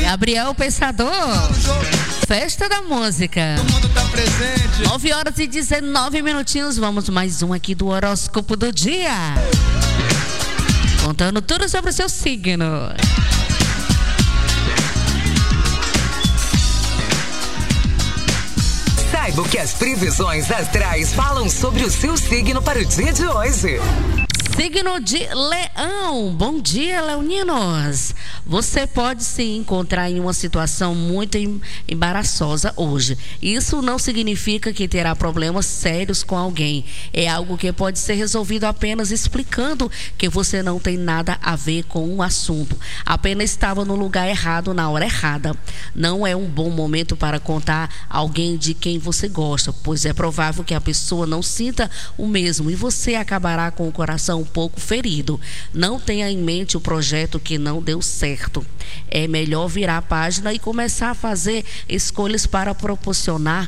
Gabriel Pensador. Festa da música. 9h19. Vamos mais um aqui do horóscopo do dia. Contando tudo sobre o seu signo. Saiba o que as previsões astrais falam sobre o seu signo para o dia de hoje. Signo de Leão. Bom dia, leoninos. Você pode se encontrar em uma situação muito embaraçosa hoje. Isso não significa que terá problemas sérios com alguém. É algo que pode ser resolvido apenas explicando que você não tem nada a ver com o assunto. Apenas estava no lugar errado na hora errada. Não é um bom momento para contar a alguém de quem você gosta, pois é provável que a pessoa não sinta o mesmo e você acabará com o coração um pouco ferido. Não tenha em mente o projeto que não deu certo. É melhor virar a página e começar a fazer escolhas para proporcionar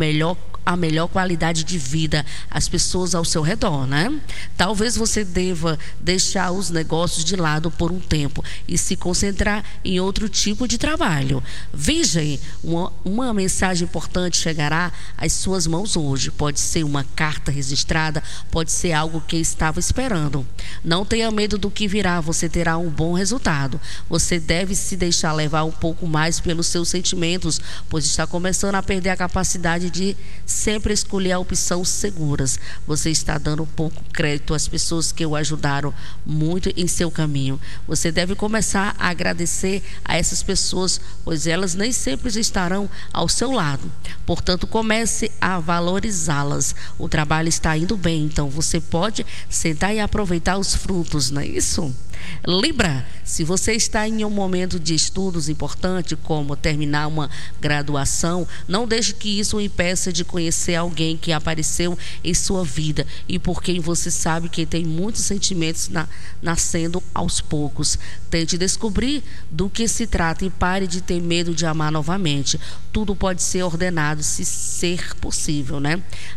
a melhor qualidade de vida às pessoas ao seu redor, né? Talvez você deva deixar os negócios de lado por um tempo e se concentrar em outro tipo de trabalho. Virgem, uma mensagem importante chegará às suas mãos hoje. Pode ser uma carta registrada, pode ser algo que estava esperando. Não tenha medo do que virá, você terá um bom resultado. Você deve se deixar levar um pouco mais pelos seus sentimentos, pois está começando a perder a capacidade de sempre escolher a opção seguras. Você está dando pouco crédito às pessoas que o ajudaram muito em seu caminho. Você deve começar a agradecer a essas pessoas, pois elas nem sempre estarão ao seu lado. Portanto, comece a valorizá-las. O trabalho está indo bem, então você pode sentar e aproveitar os frutos, não é isso? Libra, se você está em um momento de estudos importante, como terminar uma graduação, não deixe que isso o impeça de conhecer alguém que apareceu em sua vida e por quem você sabe que tem muitos sentimentos nascendo aos poucos. Tente descobrir do que se trata e pare de ter medo de amar novamente. Tudo pode ser ordenado se ser possível, né?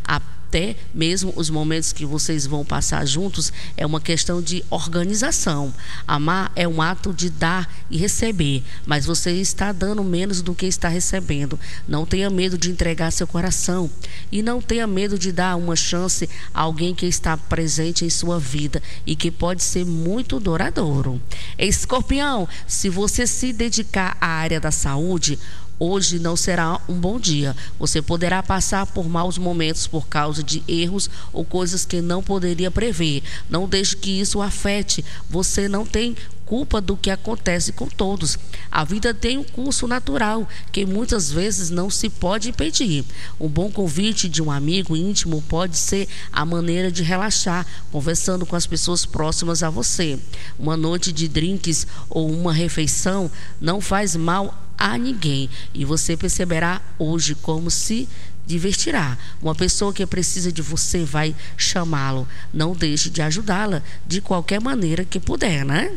Até mesmo os momentos que vocês vão passar juntos é uma questão de organização. Amar é um ato de dar e receber, mas você está dando menos do que está recebendo. Não tenha medo de entregar seu coração e não tenha medo de dar uma chance a alguém que está presente em sua vida e que pode ser muito duradouro. Escorpião, se você se dedicar à área da saúde, hoje não será um bom dia. Você poderá passar por maus momentos por causa de erros ou coisas que não poderia prever. Não deixe que isso o afete. Você não tem culpa do que acontece com todos. A vida tem um curso natural que muitas vezes não se pode impedir. Um bom convite de um amigo íntimo pode ser a maneira de relaxar, conversando com as pessoas próximas a você. Uma noite de drinks ou uma refeição não faz mal a ninguém e você perceberá hoje como se divertirá. Uma pessoa que precisa de você vai chamá-lo. Não deixe de ajudá-la de qualquer maneira que puder, né?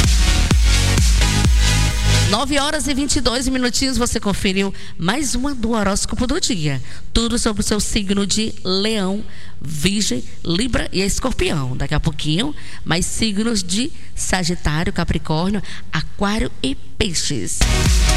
9h22. Você conferiu mais uma do horóscopo do dia. Tudo sobre o seu signo de Leão, Virgem, Libra e Escorpião. Daqui a pouquinho, mais signos de Sagitário, Capricórnio, Aquário e Peixes.